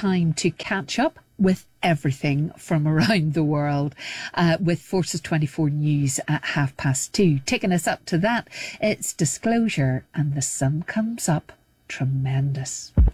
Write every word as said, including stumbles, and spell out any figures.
time to catch up with everything from around the world uh, with Forces twenty-four News at half past two. Taking us up to that, it's Disclosure and The Sun Comes Up Tremendous.